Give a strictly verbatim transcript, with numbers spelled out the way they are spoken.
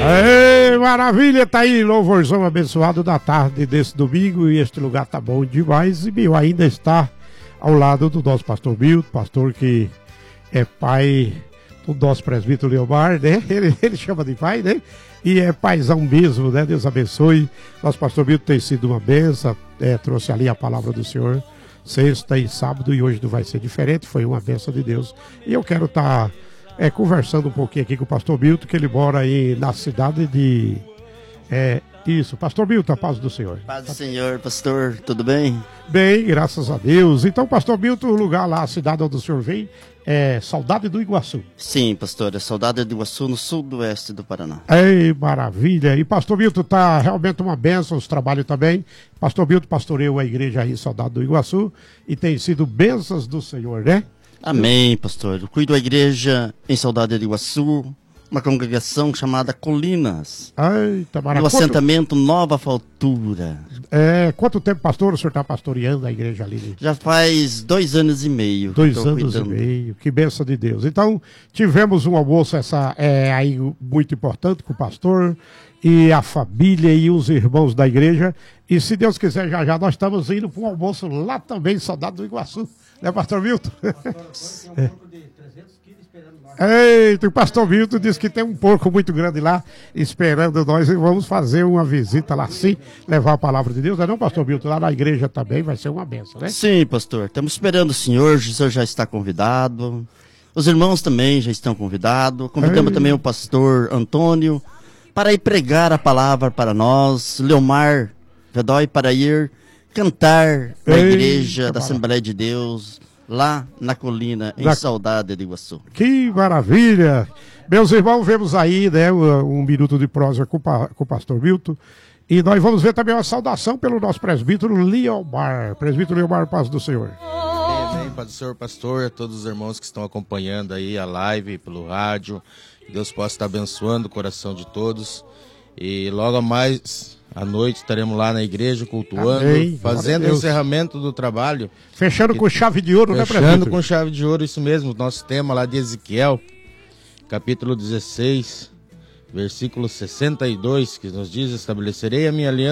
Aê, maravilha, tá aí, louvorzão abençoado da tarde desse domingo, e este lugar tá bom demais, e meu, ainda está ao lado do nosso pastor Milton, pastor que é pai do nosso presbítero Leomar, né, ele, ele chama de pai, né, e é paizão mesmo, né, Deus abençoe. Nosso pastor Milton tem sido uma benção, é, trouxe ali a palavra do Senhor, sexta e sábado, e hoje não vai ser diferente, foi uma benção de Deus, e eu quero estar... Tá É, conversando um pouquinho aqui com o pastor Milton, que ele mora aí na cidade de... É, isso, pastor Milton, a paz do Senhor. Paz do Senhor, pastor, tudo bem? Bem, graças a Deus. Então, pastor Milton, o lugar lá, a cidade onde o senhor vem, é Saudade do Iguaçu. Sim, pastor, é Saudade do Iguaçu, no sudoeste do Paraná. Ei, maravilha. E pastor Milton, tá realmente uma bênção, os trabalhos também. Pastor Milton pastoreou a igreja aí, Saudade do Iguaçu, e tem sido bênçãos do Senhor, né? Amém, pastor. Eu cuido da igreja em Saudade do Iguaçu, uma congregação chamada Colinas. Eita, maravilha. No assentamento Nova Faltura. É, quanto tempo, pastor, o senhor está pastoreando a igreja ali? Já faz dois anos e meio. Dois anos cuidando. e meio, que bênção de Deus. Então, tivemos um almoço essa, é, aí muito importante com o pastor e a família e os irmãos da igreja. E se Deus quiser, já já nós estamos indo para um almoço lá também, Saudade do Iguaçu. Né, pastor Milton? É. Eita, o pastor Milton disse que tem um porco muito grande lá esperando nós, e vamos fazer uma visita lá sim, levar a palavra de Deus, não é não, pastor Milton? Lá na igreja também vai ser uma benção, né? Sim, pastor, estamos esperando o senhor, o senhor já está convidado, os irmãos também já estão convidados, convidamos Ei. também o pastor Antônio para ir pregar a palavra para nós, Leomar Vedói para ir cantar na Ei, igreja da Assembleia de Deus, lá na colina, em da... Saudade do Iguaçu. Que maravilha! Meus irmãos, vemos aí, né, um, um minuto de prosa com, com o pastor Milton, e nós vamos ver também uma saudação pelo nosso presbítero Leomar. Presbítero Leomar, paz do Senhor. Bem, paz do Senhor, pastor, a todos os irmãos que estão acompanhando aí a live pelo rádio, que Deus possa estar abençoando o coração de todos, e logo mais... à noite estaremos lá na igreja cultuando, Amém. fazendo o encerramento do trabalho. Fechando que, com chave de ouro, fechando né, presbítero? Fechando com chave de ouro, isso mesmo. Nosso tema lá de Ezequiel, capítulo dezesseis, versículo sessenta e dois, que nos diz: estabelecerei a minha aliança